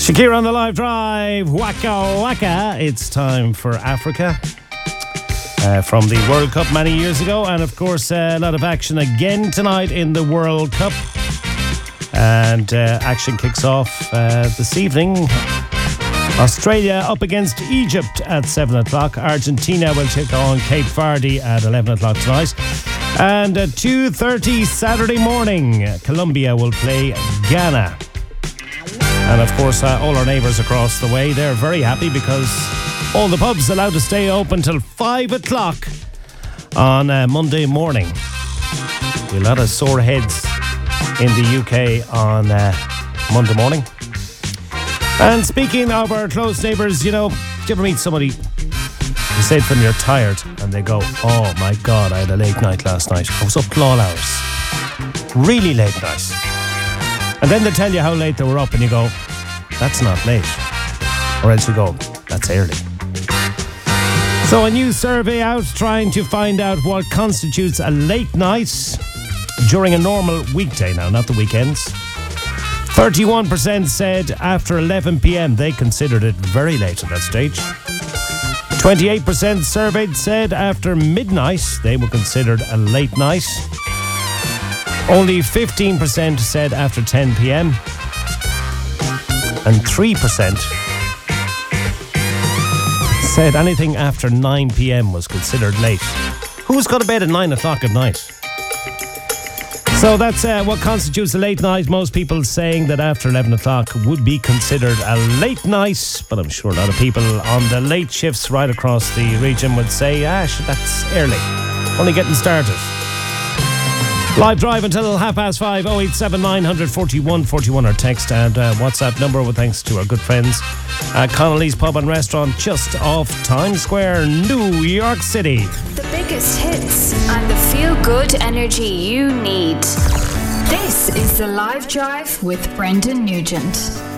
Shakira on the live drive, Waka Waka. It's time for Africa from the World Cup many years ago. And of course, a lot of action again tonight in the World Cup. And action kicks off this evening. Australia up against Egypt at 7 o'clock. Argentina will take on Cape Verde at 11 o'clock tonight. And at 2:30 Saturday morning, Colombia will play Ghana. And of course, all our neighbours across the way, they're very happy because all the pubs are allowed to stay open till 5 o'clock on Monday morning. A lot of sore heads in the UK on Monday morning. And speaking of our close neighbours, you know, do you ever meet somebody, you say to them you're tired, and they go, oh my God, I had a late night last night. I was up till all hours. Really late night. And then they tell you how late they were up, and you go, that's not late. Or else you go, that's early. So a new survey out trying to find out what constitutes a late night during a normal weekday now, not the weekends. 31% said after 11 p.m. they considered it very late at that stage. 28% surveyed said after midnight they were considered a late night. Only 15% said after 10 p.m. and 3% said anything after 9 p.m. was considered late. Who's got to bed at 9 o'clock at night? So that's what constitutes a late night. Most people saying that after 11 o'clock would be considered a late night, but I'm sure a lot of people on the late shifts right across the region would say, that's early, only getting started. Live drive until 5:30, 087 941 41, our text and WhatsApp number with thanks to our good friends at Connolly's Pub and Restaurant just off Times Square, New York City. The biggest hits and the feel-good energy you need. This is The Live Drive with Brendan Nugent.